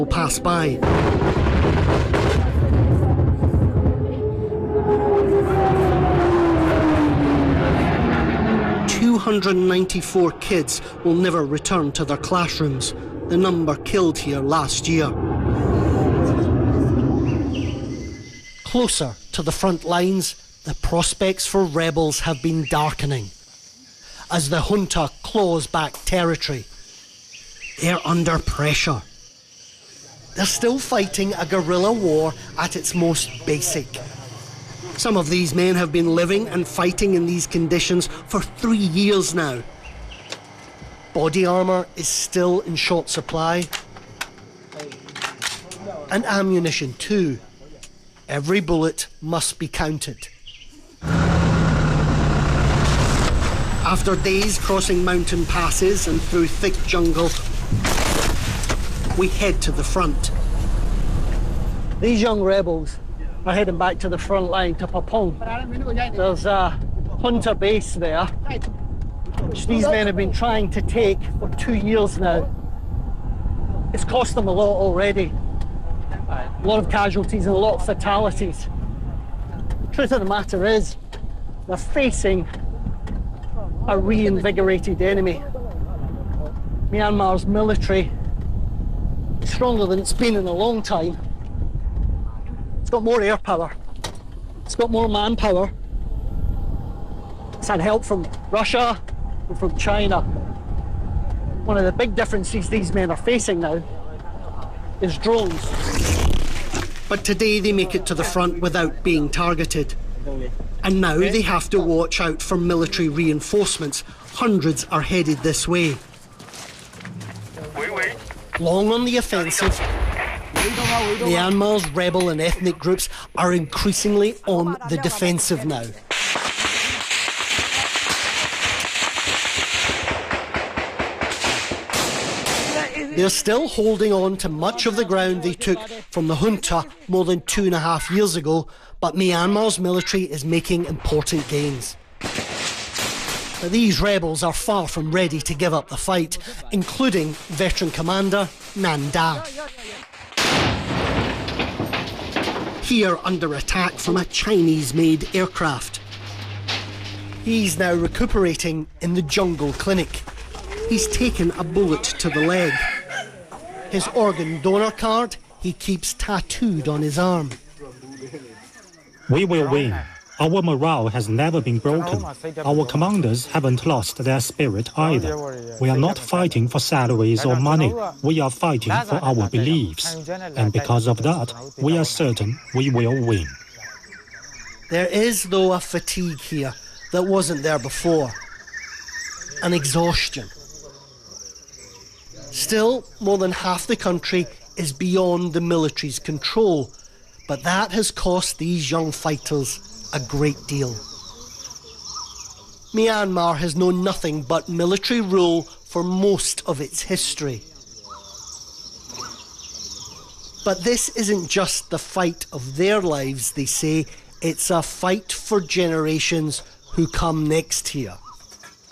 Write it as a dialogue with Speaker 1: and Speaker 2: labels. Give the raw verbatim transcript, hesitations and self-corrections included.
Speaker 1: will pass by. two hundred ninety-four kids will never return to their classrooms, the number killed here last year. Closer to the front lines, the prospects for rebels have been darkening as the junta claws back territory. They're under pressure. They're still fighting a guerrilla war at its most basic. Some of these men have been living and fighting in these conditions for three years now. Body armour is still in short supply. And ammunition too. Every bullet must be counted. After days crossing mountain passes and through thick jungle, we head to the front. These young rebels are heading back to the front line, to Papong. There's a junta base there, which these men have been trying to take for two years now. It's cost them a lot already. A lot of casualties and a lot of fatalities. The truth of the matter is, they're facing a reinvigorated enemy. Myanmar's military is stronger than it's been in a long time. It's got more air power. It's got more manpower. It's had help from Russia and from China. One of the big differences these men are facing now is drones. But today they make it to the front without being targeted. And now they have to watch out for military reinforcements. Hundreds are headed this way. Long on the offensive, Myanmar's rebel and ethnic groups are increasingly on the defensive now. They're still holding on to much of the ground they took from the junta more than two and a half years ago, but Myanmar's military is making important gains. But these rebels are far from ready to give up the fight, including veteran commander Nanda. Here under attack from a Chinese-made aircraft. He's now recuperating in the jungle clinic. He's taken a bullet to the leg. His organ donor card he keeps tattooed on his arm.
Speaker 2: We will win. Our morale has never been broken. Our commanders haven't lost their spirit either. We are not fighting for salaries or money. We are fighting for our beliefs. And because of that, we are certain we will win.
Speaker 1: There is, though, a fatigue here that wasn't there before. An exhaustion. Still, more than half the country is beyond the military's control, but that has cost these young fighters a great deal. Myanmar has known nothing but military rule for most of its history. But this isn't just the fight of their lives, they say, it's a fight for generations who come next here.